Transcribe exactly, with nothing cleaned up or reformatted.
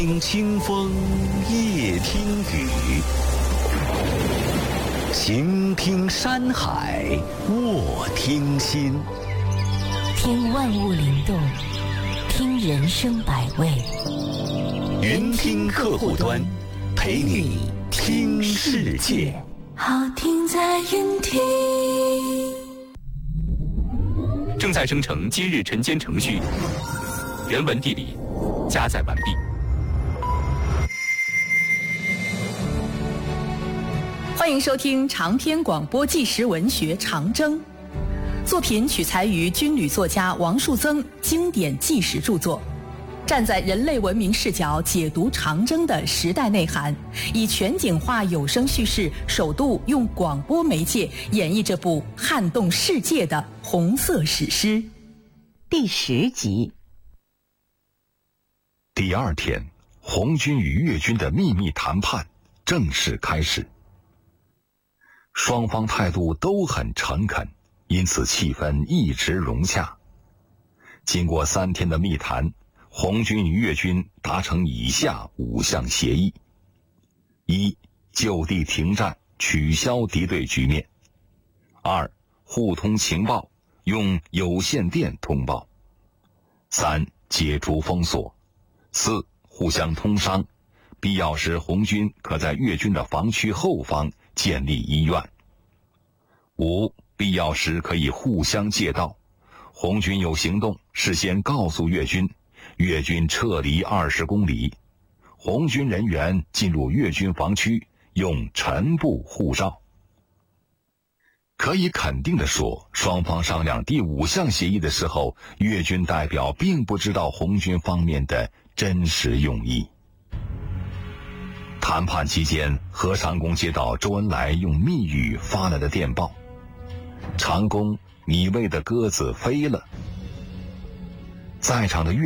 听清风，夜听雨，行听山海，卧听心。 听万物灵动，听人生百味。 云听客户端，陪你听世界。 好听在云听。 正在生成今日晨间程序，人文地理加载完毕。 欢迎收听长篇广播纪实文学《长征》，作品取材于军旅作家王树增经典纪实著作，站在人类文明视角解读长征的时代内涵，以全景化有声叙事，首度用广播媒介演绎这部撼动世界的红色史诗。 第十集。 第二天，红军与越军的秘密谈判正式开始。双方态度都很诚恳，因此气氛一直融洽。经过三天的密谈，红军与越军达成以下五项协议：一、就地停战，取消敌对局面；二、互通情报，用有线电通报；三、解除封锁；四、互相通商，必要时红军可在越军的防区后方建立医院；五、必要时可以互相借道，红军有行动事先告诉越军，越军撤离二十公里，红军人员进入越军防区用晨步护照。可以肯定地说，双方商量第五项协议的时候，越军代表并不知道红军方面的真实用意。谈判期间，何长工接到周恩来用密语发来的电报：长工，你喂的鸽子飞了。在场的越